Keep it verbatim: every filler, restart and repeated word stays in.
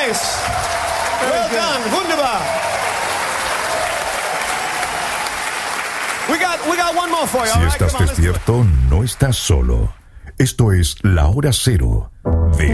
Nice. Well done. Wunderbar. We got, we got one more for you. Si estás despierto, no estás solo. Esto es La Hora Cero.